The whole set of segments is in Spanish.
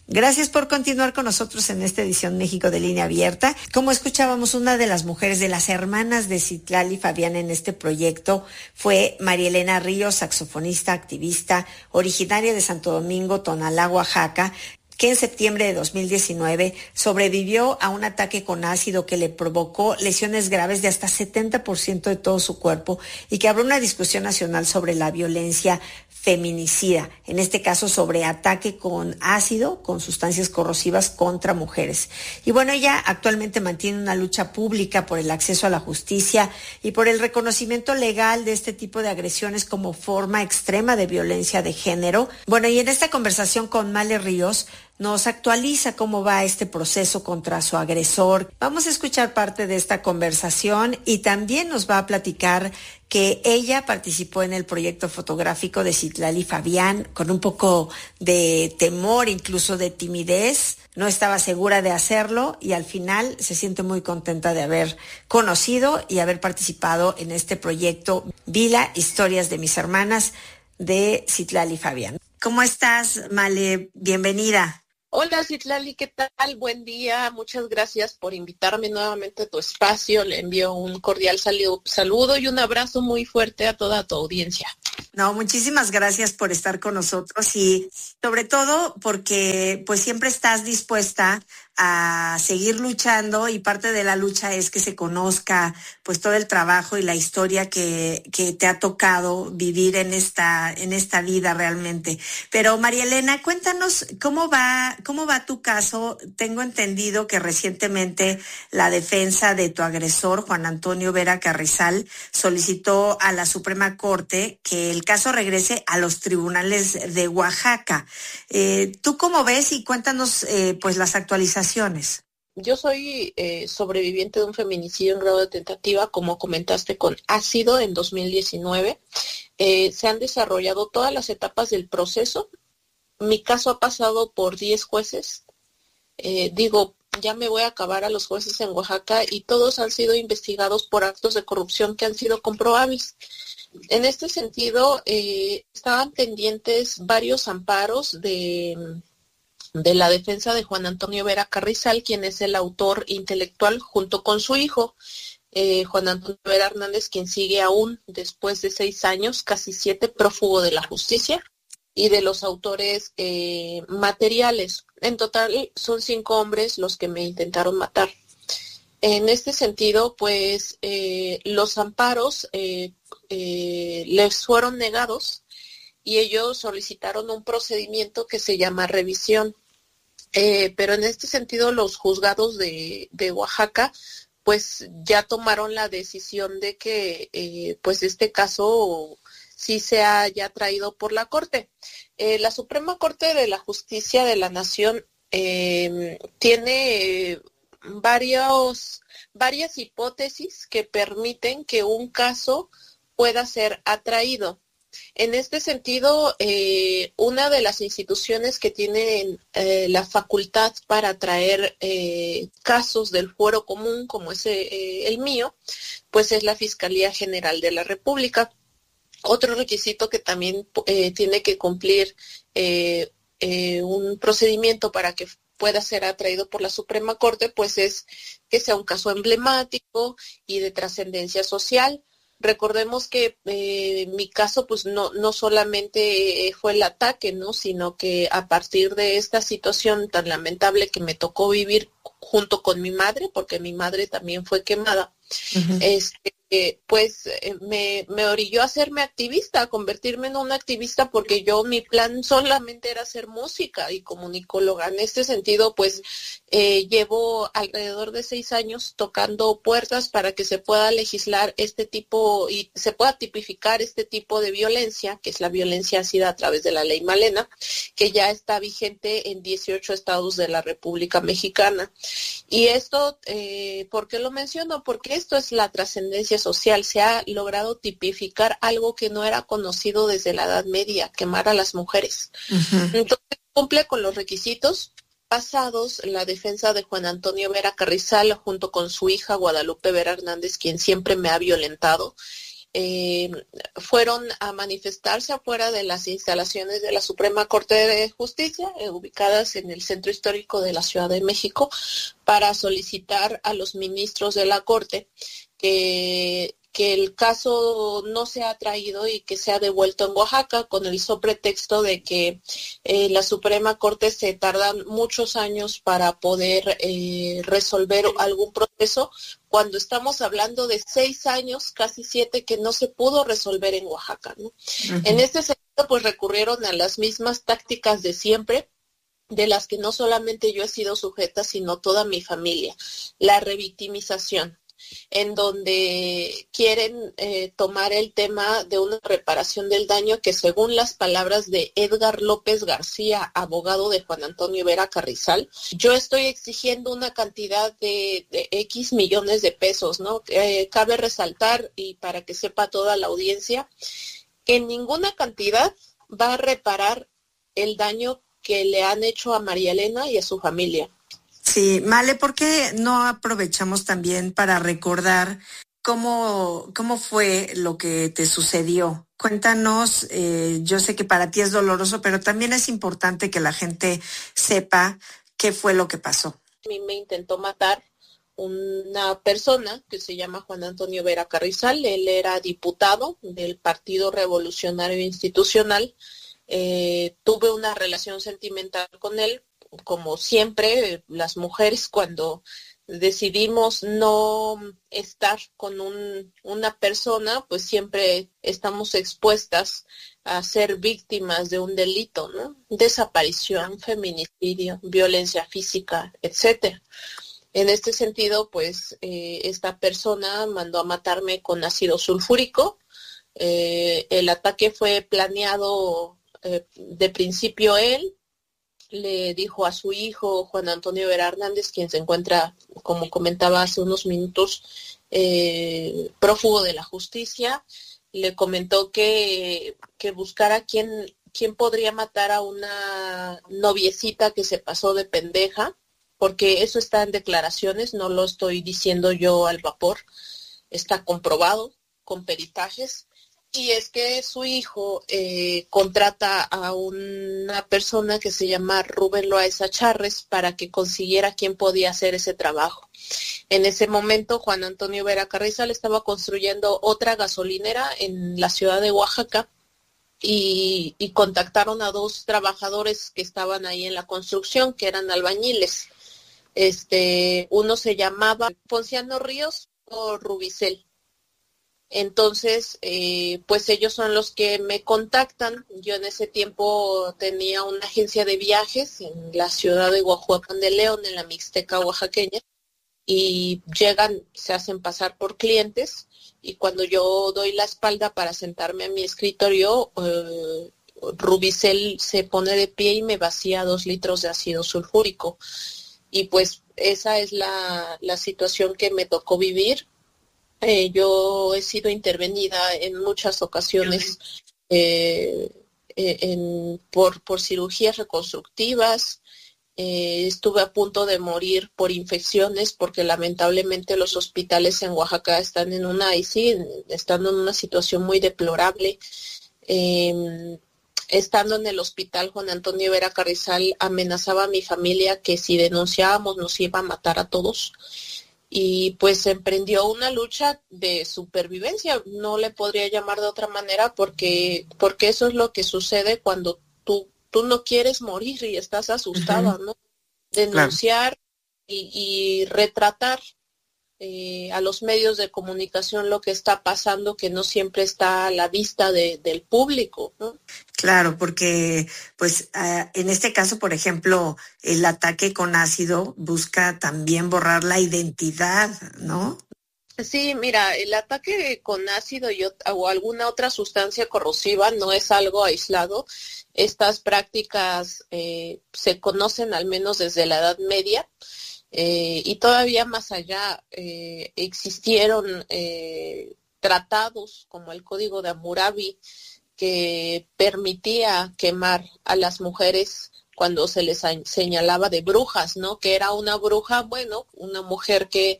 Gracias por continuar con nosotros en esta edición México de Línea Abierta. Como escuchábamos, una de las mujeres, de las hermanas de Citlali Fabián en este proyecto fue María Elena Ríos, saxofonista, activista, originaria de Santo Domingo, Tonalá, Oaxaca, que en septiembre de 2019 sobrevivió a un ataque con ácido que le provocó lesiones graves de hasta 70% de todo su cuerpo y que abrió una discusión nacional sobre la violencia feminicida, en este caso sobre ataque con ácido, con sustancias corrosivas contra mujeres. Y bueno, ella actualmente mantiene una lucha pública por el acceso a la justicia y por el reconocimiento legal de este tipo de agresiones como forma extrema de violencia de género. Bueno, y en esta conversación con Male Ríos, nos actualiza cómo va este proceso contra su agresor. Vamos a escuchar parte de esta conversación y también nos va a platicar que ella participó en el proyecto fotográfico de Citlali Fabián con un poco de temor, incluso de timidez. No estaba segura de hacerlo y al final se siente muy contenta de haber conocido y haber participado en este proyecto Vila, Historias de mis hermanas, de Citlali Fabián. ¿Cómo estás, Male? Bienvenida. Hola Citlali, ¿qué tal? Buen día, muchas gracias por invitarme nuevamente a tu espacio. Le envío un cordial saludo y un abrazo muy fuerte a toda tu audiencia. No, muchísimas gracias por estar con nosotros y sobre todo porque pues siempre estás dispuesta a seguir luchando y parte de la lucha es que se conozca pues todo el trabajo y la historia que te ha tocado vivir en esta vida realmente. Pero María Elena, cuéntanos cómo va tu caso. Tengo entendido que recientemente la defensa de tu agresor, Juan Antonio Vera Carrizal, solicitó a la Suprema Corte que el caso regrese a los tribunales de Oaxaca. ¿Tú cómo ves? Y cuéntanos pues las actualizaciones. Yo soy sobreviviente de un feminicidio en grado de tentativa, como comentaste, con ácido en 2019. Se han desarrollado todas las etapas del proceso. Mi caso ha pasado por 10 jueces. Ya me voy a acabar a los jueces en Oaxaca y todos han sido investigados por actos de corrupción que han sido comprobables. En este sentido, estaban pendientes varios amparos de la defensa de Juan Antonio Vera Carrizal, quien es el autor intelectual, junto con su hijo, Juan Antonio Vera Hernández, quien sigue aún, después de 6 años, casi 7, prófugo de la justicia, y de los autores materiales. En total son 5 hombres los que me intentaron matar. En este sentido, pues, los amparos les fueron negados y ellos solicitaron un procedimiento que se llama revisión. Pero en este sentido los juzgados de Oaxaca pues ya tomaron la decisión de que pues este caso sí se haya traído por la Corte. La Suprema Corte de la Justicia de la Nación tiene varias hipótesis que permiten que un caso pueda ser atraído. En este sentido, una de las instituciones que tienen la facultad para traer casos del fuero común, como es el mío, pues es la Fiscalía General de la República. Otro requisito que también tiene que cumplir un procedimiento para que pueda ser atraído por la Suprema Corte, pues es que sea un caso emblemático y de trascendencia social. Recordemos que mi caso pues no solamente fue el ataque, ¿no? Sino que a partir de esta situación tan lamentable que me tocó vivir junto con mi madre, porque mi madre también fue quemada, uh-huh. Me orilló a hacerme activista, a convertirme en una activista, porque mi plan solamente era hacer música y comunicóloga. En este sentido, pues llevo alrededor de 6 años tocando puertas para que se pueda legislar este tipo y se pueda tipificar este tipo de violencia, que es la violencia ácida a través de la ley Malena, que ya está vigente en 18 estados de la República Mexicana. Y esto, ¿por qué lo menciono? Porque esto es la trascendencia social. Se ha logrado tipificar algo que no era conocido desde la Edad Media, quemar a las mujeres. Uh-huh. Entonces cumple con los requisitos pasados. La defensa de Juan Antonio Vera Carrizal, junto con su hija Guadalupe Vera Hernández, quien siempre me ha violentado, fueron a manifestarse afuera de las instalaciones de la Suprema Corte de Justicia, ubicadas en el centro histórico de la Ciudad de México, para solicitar a los ministros de la Corte que el caso no sea traído y que sea devuelto en Oaxaca, con el pretexto de que la Suprema Corte se tardan muchos años para poder resolver algún proceso, cuando estamos hablando de 6 años, casi 7, que no se pudo resolver en Oaxaca, ¿no? Uh-huh. En este sentido, pues recurrieron a las mismas tácticas de siempre, de las que no solamente yo he sido sujeta, sino toda mi familia: la revictimización, en donde quieren tomar el tema de una reparación del daño que, según las palabras de Edgar López García, abogado de Juan Antonio Vera Carrizal, yo estoy exigiendo una cantidad de X millones de pesos, ¿no? Cabe resaltar, y para que sepa toda la audiencia, que ninguna cantidad va a reparar el daño que le han hecho a María Elena y a su familia. Sí, Male, ¿por qué no aprovechamos también para recordar cómo fue lo que te sucedió? Cuéntanos, yo sé que para ti es doloroso, pero también es importante que la gente sepa qué fue lo que pasó. A mí me intentó matar una persona que se llama Juan Antonio Vera Carrizal. Él era diputado del Partido Revolucionario Institucional. Tuve una relación sentimental con él. Como siempre, las mujeres, cuando decidimos no estar con una persona, pues siempre estamos expuestas a ser víctimas de un delito, ¿no? Desaparición, feminicidio, violencia física, etcétera. En este sentido, pues esta persona mandó a matarme con ácido sulfúrico. El ataque fue planeado de principio él. Le dijo a su hijo, Juan Antonio Vera Hernández, quien se encuentra, como comentaba hace unos minutos, prófugo de la justicia, le comentó que buscara quién podría matar a una noviecita que se pasó de pendeja, porque eso está en declaraciones, no lo estoy diciendo yo al vapor, está comprobado con peritajes. Y es que su hijo contrata a una persona que se llama Rubén Loaiza Charres para que consiguiera quién podía hacer ese trabajo. En ese momento, Juan Antonio Vera Carrizal estaba construyendo otra gasolinera en la ciudad de Oaxaca y contactaron a 2 trabajadores que estaban ahí en la construcción, que eran albañiles. Uno se llamaba Ponciano Ríos o Rubicel. Entonces, pues ellos son los que me contactan. Yo en ese tiempo tenía una agencia de viajes en la ciudad de Guajuapan de León, en la Mixteca oaxaqueña, y llegan, se hacen pasar por clientes, y cuando yo doy la espalda para sentarme a mi escritorio, Rubicel se pone de pie y me vacía 2 litros de ácido sulfúrico. Y pues esa es la situación que me tocó vivir. Yo he sido intervenida en muchas ocasiones por cirugías reconstructivas. Estuve a punto de morir por infecciones, porque lamentablemente los hospitales en Oaxaca están en una situación muy deplorable. Estando en el hospital, Juan Antonio Vera Carrizal amenazaba a mi familia que si denunciábamos nos iba a matar a todos. Y pues emprendió una lucha de supervivencia, no le podría llamar de otra manera, porque eso es lo que sucede cuando tú no quieres morir y estás asustada, ¿no? Denunciar, claro. y retratar a los medios de comunicación lo que está pasando, que no siempre está a la vista del público, ¿no? Claro, porque pues en este caso, por ejemplo, el ataque con ácido busca también borrar la identidad, ¿no? Sí, mira, el ataque con ácido o alguna otra sustancia corrosiva no es algo aislado. Estas prácticas se conocen al menos desde la Edad Media. Y todavía más allá existieron tratados como el Código de Hammurabi, que permitía quemar a las mujeres cuando se les señalaba de brujas, ¿no? Que era una bruja, bueno, una mujer que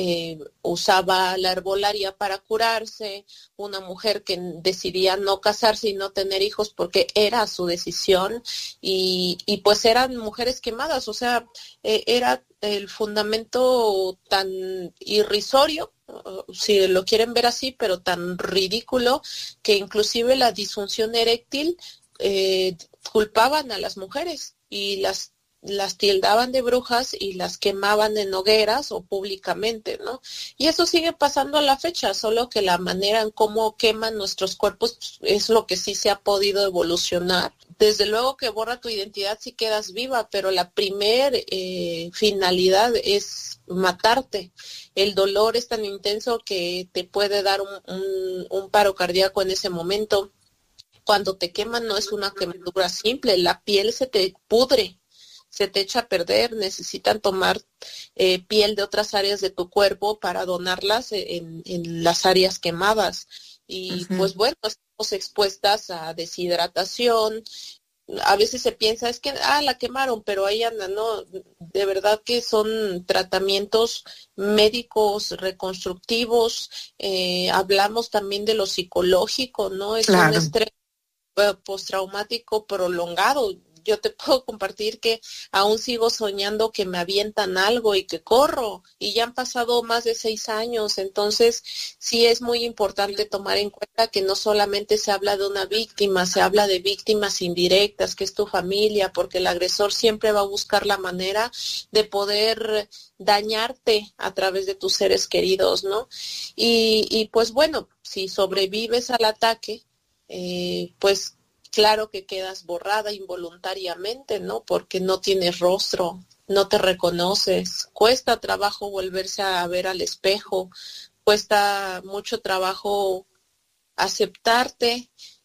usaba la herbolaria para curarse, una mujer que decidía no casarse y no tener hijos porque era su decisión, y pues eran mujeres quemadas, o sea, era el fundamento tan irrisorio, si lo quieren ver así, pero tan ridículo, que inclusive la disfunción eréctil culpaban a las mujeres y las tildaban de brujas y las quemaban en hogueras o públicamente, ¿no? Y eso sigue pasando a la fecha, solo que la manera en cómo queman nuestros cuerpos es lo que sí se ha podido evolucionar. Desde luego que borra tu identidad si quedas viva, pero la primer finalidad es matarte. El dolor es tan intenso que te puede dar un paro cardíaco en ese momento. Cuando te queman no es una quemadura simple, la piel se te pudre, se te echa a perder, necesitan tomar piel de otras áreas de tu cuerpo para donarlas en las áreas quemadas. Y pues bueno, estamos expuestas a deshidratación. A veces se piensa, es que, la quemaron, pero ahí anda, ¿no? De verdad que son tratamientos médicos reconstructivos. Hablamos también de lo psicológico, ¿no? Es un estrés postraumático prolongado. Yo te puedo compartir que aún sigo soñando que me avientan algo y que corro, y ya han pasado más de 6 años, entonces sí es muy importante tomar en cuenta que no solamente se habla de una víctima, se habla de víctimas indirectas, que es tu familia, porque el agresor siempre va a buscar la manera de poder dañarte a través de tus seres queridos, ¿no? Y pues bueno, si sobrevives al ataque, pues claro que quedas borrada involuntariamente, ¿no? Porque no tienes rostro, no te reconoces, cuesta trabajo volverse a ver al espejo, cuesta mucho trabajo aceptarte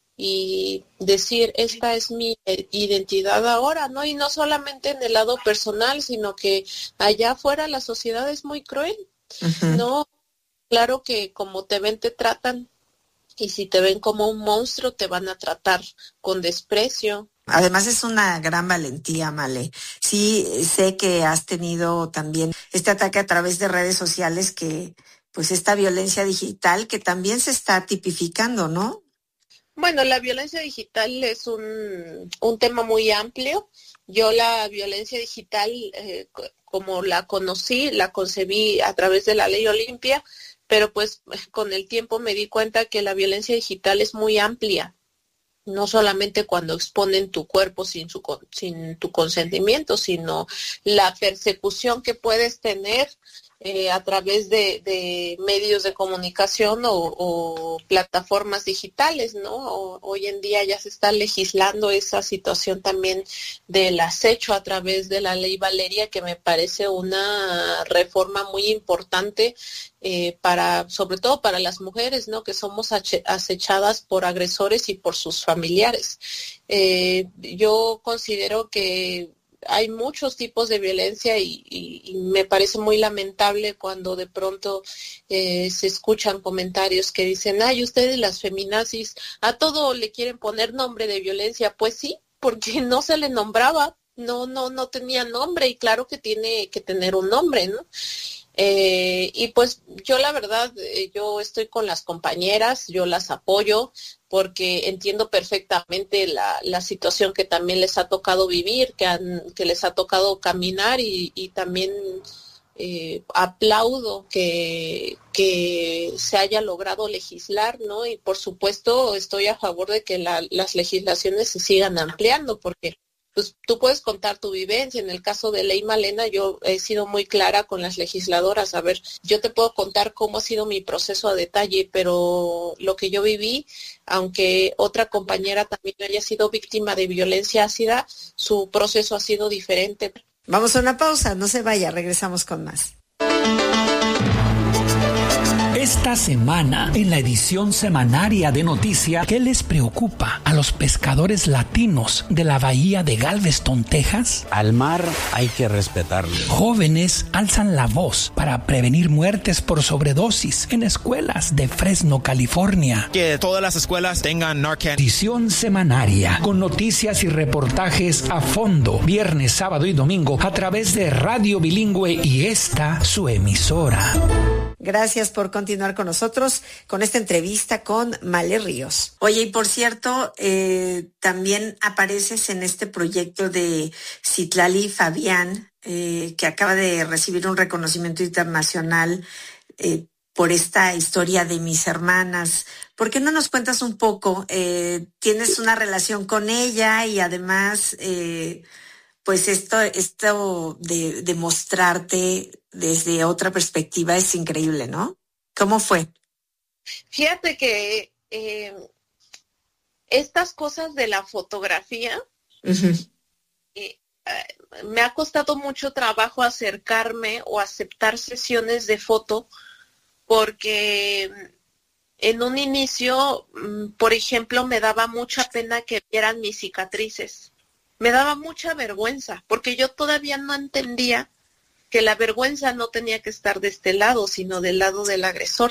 y decir, esta es mi identidad ahora, ¿no? Y no solamente en el lado personal, sino que allá afuera la sociedad es muy cruel, ¿no? Claro que como te ven, te tratan. Y si te ven como un monstruo, te van a tratar con desprecio. Además es una gran valentía, Male. Sí, sé que has tenido también este ataque a través de redes sociales, que pues esta violencia digital que también se está tipificando, ¿no? Bueno, la violencia digital es un tema muy amplio. Yo la violencia digital, como la conocí, la concebí a través de la Ley Olimpia, pero pues con el tiempo me di cuenta que la violencia digital es muy amplia, no solamente cuando exponen tu cuerpo sin tu consentimiento, sino la persecución que puedes tener a través de medios de comunicación o plataformas digitales, ¿no? Hoy en día ya se está legislando esa situación también del acecho a través de la Ley Valeria, que me parece una reforma muy importante sobre todo para las mujeres, ¿no? Que somos acechadas por agresores y por sus familiares. Yo considero que hay muchos tipos de violencia y me parece muy lamentable cuando de pronto se escuchan comentarios que dicen, ay, ustedes las feminazis a todo le quieren poner nombre de violencia. Pues sí, porque no se le nombraba, no tenía nombre, y claro que tiene que tener un nombre, ¿no? Y pues yo la verdad, yo estoy con las compañeras, yo las apoyo porque entiendo perfectamente la situación que también les ha tocado vivir, que les ha tocado caminar, y también aplaudo que se haya logrado legislar, ¿no? Y por supuesto estoy a favor de que las legislaciones se sigan ampliando, porque pues tú puedes contar tu vivencia. En el caso de Ley Malena, yo he sido muy clara con las legisladoras. A ver, yo te puedo contar cómo ha sido mi proceso a detalle, pero lo que yo viví, aunque otra compañera también haya sido víctima de violencia ácida, su proceso ha sido diferente. Vamos a una pausa, no se vaya, regresamos con más. Esta semana, en la edición semanaria de Noticia, ¿qué les preocupa a los pescadores latinos de la bahía de Galveston, Texas? Al mar hay que respetarlo. Jóvenes alzan la voz para prevenir muertes por sobredosis en escuelas de Fresno, California. Que todas las escuelas tengan Narcan. Edición semanaria con noticias y reportajes a fondo, viernes, sábado y domingo a través de Radio Bilingüe y esta su emisora. Gracias por continuar con nosotros con esta entrevista con Male Ríos. Oye, y por cierto, también apareces en este proyecto de Citlali Fabián, que acaba de recibir un reconocimiento internacional por esta historia de mis hermanas. ¿Por qué no nos cuentas un poco? Tienes una relación con ella y además, pues esto de mostrarte desde otra perspectiva es increíble, ¿no? ¿Cómo fue? Fíjate que estas cosas de la fotografía, me ha costado mucho trabajo acercarme o aceptar sesiones de foto, porque en un inicio, por ejemplo, me daba mucha pena que vieran mis cicatrices. Me daba mucha vergüenza, porque yo todavía no entendía que la vergüenza no tenía que estar de este lado, sino del lado del agresor.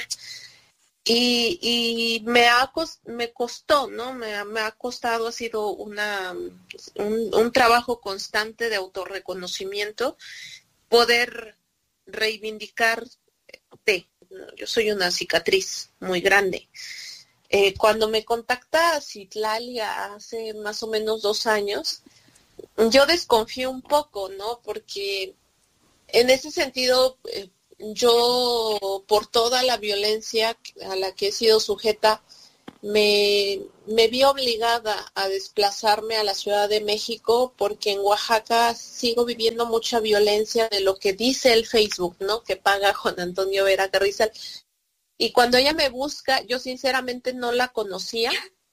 Y me costó, ¿no? Me ha costado, ha sido un trabajo constante de autorreconocimiento, poder reivindicarte. Yo soy una cicatriz muy grande. Cuando me contacta Citlali hace más o menos 2 años, yo desconfío un poco, ¿no? Porque en ese sentido, yo, por toda la violencia a la que he sido sujeta, me vi obligada a desplazarme a la Ciudad de México, porque en Oaxaca sigo viviendo mucha violencia de lo que dice el Facebook, ¿no? Que paga Juan Antonio Vera Carrizal. Y cuando ella me busca, yo sinceramente no la conocía,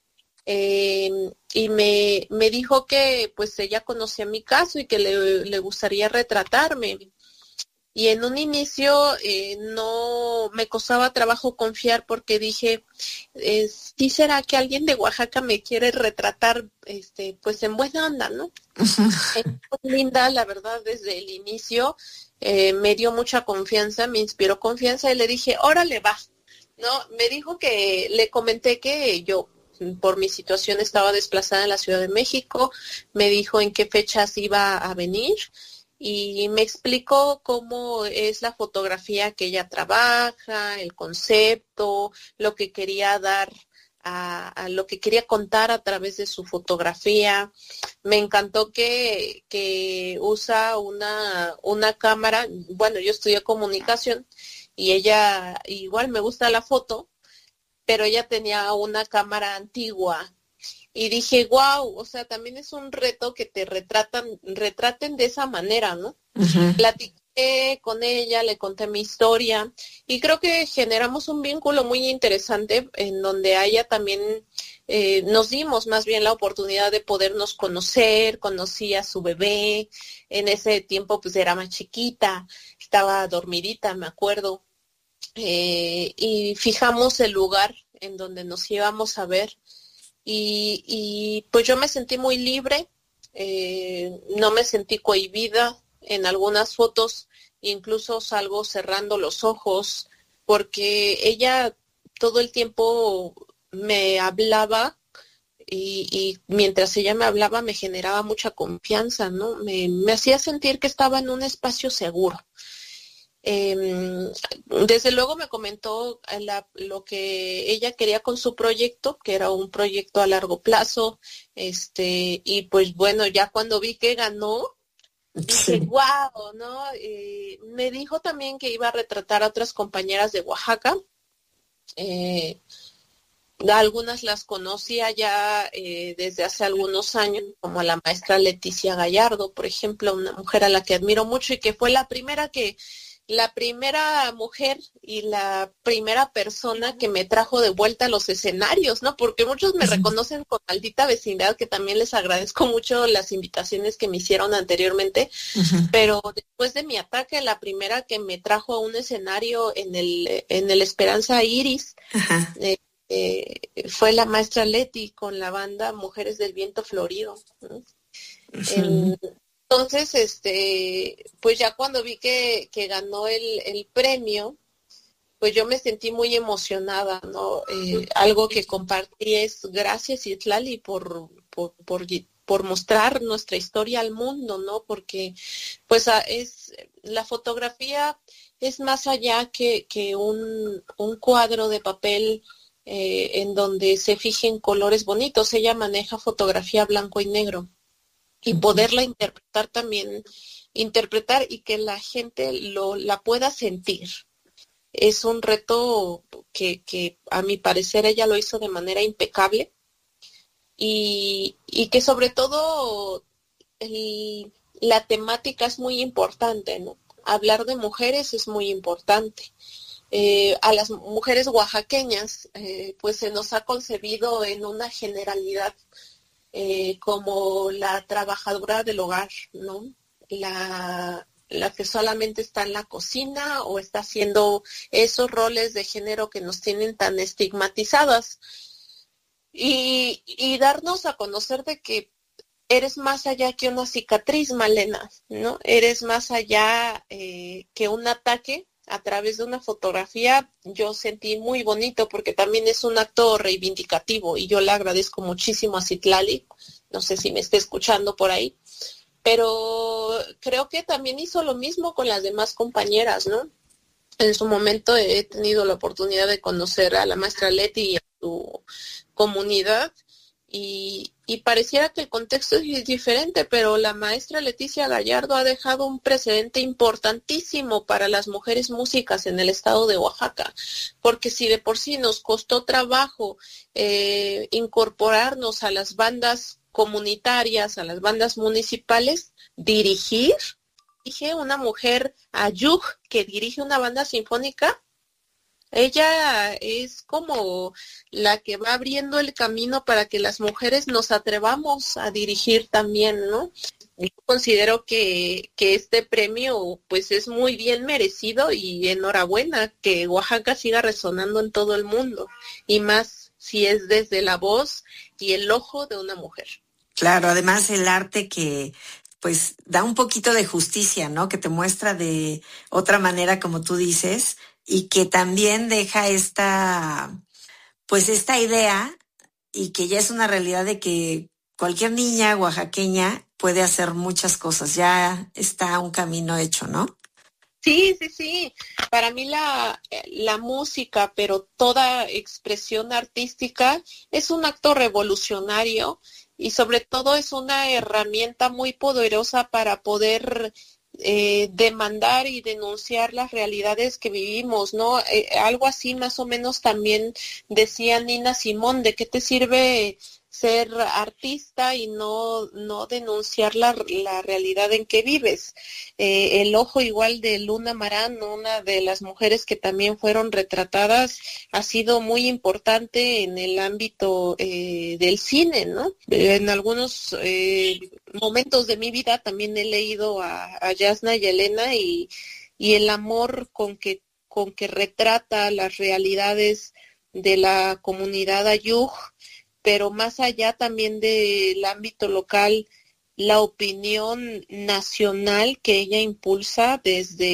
y me dijo que pues ella conocía mi caso y que le gustaría retratarme. Y en un inicio no me costaba trabajo confiar, porque dije, ¿sí será que alguien de Oaxaca me quiere retratar pues en buena onda, ¿no? Linda, la verdad, desde el inicio me dio mucha confianza, me inspiró confianza y le dije, órale, va, ¿no? Me dijo que, le comenté que yo por mi situación estaba desplazada en la Ciudad de México, me dijo en qué fechas iba a venir, y me explicó cómo es la fotografía que ella trabaja, el concepto, lo que quería dar, a lo que quería contar a través de su fotografía. Me encantó que usa una cámara. Bueno, yo estudié comunicación y ella, igual me gusta la foto, pero ella tenía una cámara antigua. Y dije, wow, o sea, también es un reto que te retraten de esa manera, ¿no? Uh-huh. Platiqué con ella, le conté mi historia y creo que generamos un vínculo muy interesante, en donde a ella también nos dimos más bien la oportunidad de podernos conocer. Conocí a su bebé, en ese tiempo pues era más chiquita, estaba dormidita, me acuerdo, y fijamos el lugar en donde nos íbamos a ver. Y pues yo me sentí muy libre, no me sentí cohibida. En algunas fotos incluso salgo cerrando los ojos, porque ella todo el tiempo me hablaba y mientras ella me hablaba me generaba mucha confianza, ¿no? Me hacía sentir que estaba en un espacio seguro. Desde luego me comentó lo que ella quería con su proyecto, que era un proyecto a largo plazo, y pues bueno, ya cuando vi que ganó, dije, wow, ¿no? Me dijo también que iba a retratar a otras compañeras de Oaxaca. Algunas las conocía ya desde hace algunos años, como a la maestra Leticia Gallardo, por ejemplo, una mujer a la que admiro mucho y que fue la primera que la primera mujer y la primera persona que me trajo de vuelta a los escenarios, ¿no? Porque muchos me reconocen con Maldita Vecindad, que también les agradezco mucho las invitaciones que me hicieron anteriormente, pero después de mi ataque, la primera que me trajo a un escenario en el Esperanza Iris, fue la maestra Leti con la banda Mujeres del Viento Florido, ¿no? Entonces, pues ya cuando vi que ganó el premio, pues yo me sentí muy emocionada, ¿no? Algo que compartí es gracias, Citlali, por mostrar nuestra historia al mundo, ¿no? Porque pues la fotografía es más allá que un cuadro de papel en donde se fijen colores bonitos. Ella maneja fotografía blanco y negro. Y poderla interpretar y que la gente la pueda sentir. Es un reto que a mi parecer ella lo hizo de manera impecable y que sobre todo la temática es muy importante, ¿no? Hablar de mujeres es muy importante. A las mujeres oaxaqueñas pues se nos ha concebido en una generalidad como la trabajadora del hogar, ¿no? La que solamente está en la cocina o está haciendo esos roles de género que nos tienen tan estigmatizadas. Y darnos a conocer de que eres más allá que una cicatriz, Malena, ¿no? Eres más allá que un ataque. A través de una fotografía yo sentí muy bonito porque también es un acto reivindicativo y yo le agradezco muchísimo a Citlali, no sé si me está escuchando por ahí, pero creo que también hizo lo mismo con las demás compañeras, ¿no? En su momento he tenido la oportunidad de conocer a la maestra Leti y a su comunidad y pareciera que el contexto es diferente, pero la maestra Leticia Gallardo ha dejado un precedente importantísimo para las mujeres músicas en el estado de Oaxaca, porque si de por sí nos costó trabajo incorporarnos a las bandas comunitarias, a las bandas municipales, dirige una mujer Ayug que dirige una banda sinfónica. Ella es como la que va abriendo el camino para que las mujeres nos atrevamos a dirigir también, ¿no? Yo considero que este premio pues es muy bien merecido y enhorabuena que Oaxaca siga resonando en todo el mundo y más si es desde la voz y el ojo de una mujer. Claro, además el arte que pues da un poquito de justicia, ¿no? Que te muestra de otra manera, como tú dices, y que también deja esta idea y que ya es una realidad de que cualquier niña oaxaqueña puede hacer muchas cosas, ya está un camino hecho, ¿no? Sí. Para mí la música, pero toda expresión artística es un acto revolucionario y sobre todo es una herramienta muy poderosa para poder demandar y denunciar las realidades que vivimos, ¿no? Algo así más o menos también decía Nina Simón, ¿de qué te sirve ser artista y no denunciar la realidad en que vives? El ojo igual de Luna Marán, una de las mujeres que también fueron retratadas, ha sido muy importante en el ámbito del cine, ¿no? En algunos momentos de mi vida también he leído a Yasna y Elena y el amor con que retrata las realidades de la comunidad Ayug, pero más allá también del ámbito local, la opinión nacional que ella impulsa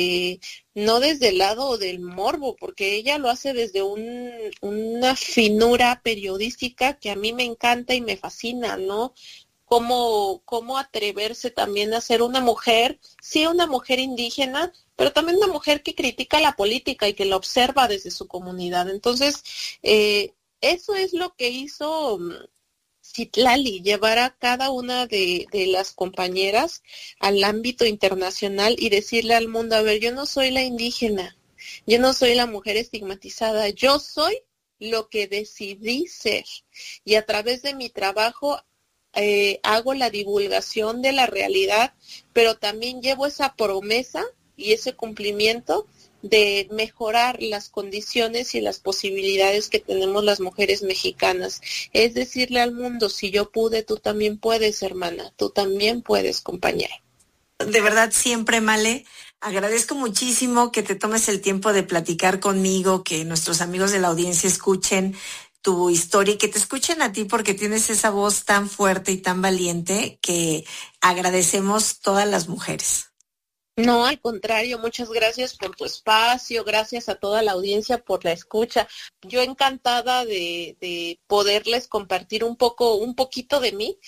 no desde el lado del morbo, porque ella lo hace desde una finura periodística que a mí me encanta y me fascina, ¿no? Cómo atreverse también a ser una mujer, sí, una mujer indígena, pero también una mujer que critica la política y que la observa desde su comunidad. Entonces, eso es lo que hizo Citlali, llevar a cada una de las compañeras al ámbito internacional y decirle al mundo, a ver, yo no soy la indígena, yo no soy la mujer estigmatizada, yo soy lo que decidí ser. Y a través de mi trabajo hago la divulgación de la realidad, pero también llevo esa promesa y ese cumplimiento de mejorar las condiciones y las posibilidades que tenemos las mujeres mexicanas. Es decirle al mundo, si yo pude, tú también puedes, hermana, tú también puedes, compañera. De verdad, siempre, Male, agradezco muchísimo que te tomes el tiempo de platicar conmigo, que nuestros amigos de la audiencia escuchen tu historia y que te escuchen a ti, porque tienes esa voz tan fuerte y tan valiente que agradecemos todas las mujeres. No, al contrario, muchas gracias por tu espacio, gracias a toda la audiencia por la escucha. Yo encantada de poderles compartir un poquito de mí.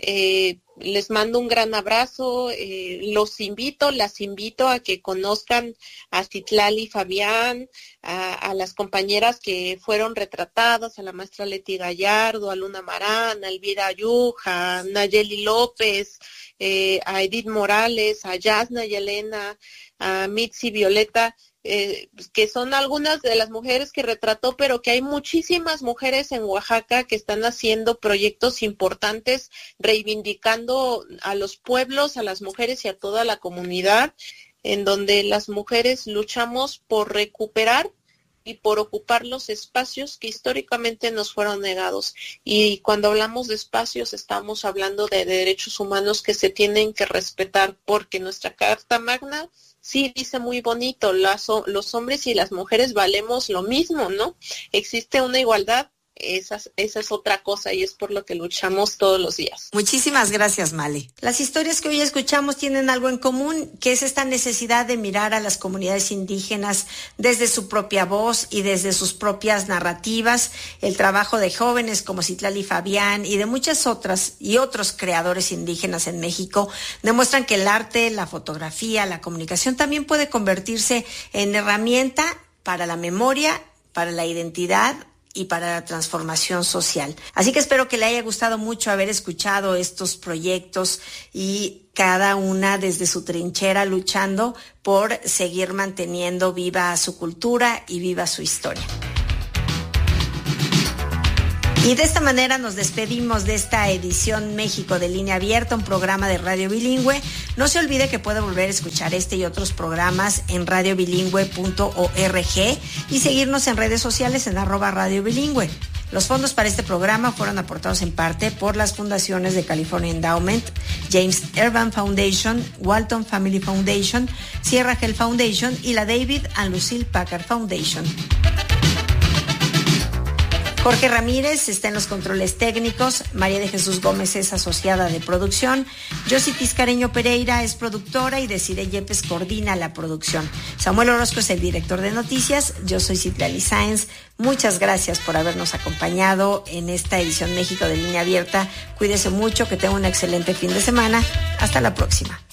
Les mando un gran abrazo, las invito a que conozcan a Citlali Fabián, a las compañeras que fueron retratadas, a la maestra Leti Gallardo, a Luna Marán, a Elvira Ayuja, a Nayeli López, a Edith Morales, a Yasna y Elena, a Mitzi Violeta, que son algunas de las mujeres que retrató, pero que hay muchísimas mujeres en Oaxaca que están haciendo proyectos importantes, reivindicando a los pueblos, a las mujeres y a toda la comunidad, en donde las mujeres luchamos por recuperar y por ocupar los espacios que históricamente nos fueron negados. Y cuando hablamos de espacios, estamos hablando de derechos humanos que se tienen que respetar, porque nuestra Carta Magna sí dice muy bonito, los hombres y las mujeres valemos lo mismo, ¿no? Existe una igualdad. Esa es otra cosa y es por lo que luchamos todos los días. Muchísimas gracias, Male. Las historias que hoy escuchamos tienen algo en común, que es esta necesidad de mirar a las comunidades indígenas desde su propia voz y desde sus propias narrativas. El trabajo de jóvenes como Citlali Fabián y de muchas otras y otros creadores indígenas en México demuestran que el arte, la fotografía, la comunicación también puede convertirse en herramienta para la memoria, para la identidad y para la transformación social. Así que espero que le haya gustado mucho haber escuchado estos proyectos y cada una desde su trinchera luchando por seguir manteniendo viva su cultura y viva su historia. Y de esta manera nos despedimos de esta edición México de Línea Abierta, un programa de Radio Bilingüe. No se olvide que puede volver a escuchar este y otros programas en radiobilingüe.org y seguirnos en redes sociales en @radiobilingüe. Los fondos para este programa fueron aportados en parte por las fundaciones de California Endowment, James Urban Foundation, Walton Family Foundation, Sierra Health Foundation y la David and Lucille Packard Foundation. Jorge Ramírez está en los controles técnicos, María de Jesús Gómez es asociada de producción, Josie Tiscareño Pereira es productora y Desiree Yepes coordina la producción. Samuel Orozco es el director de noticias, yo soy Citlali Sáenz. Muchas gracias por habernos acompañado en esta edición México de Línea Abierta. Cuídese mucho, que tenga un excelente fin de semana. Hasta la próxima.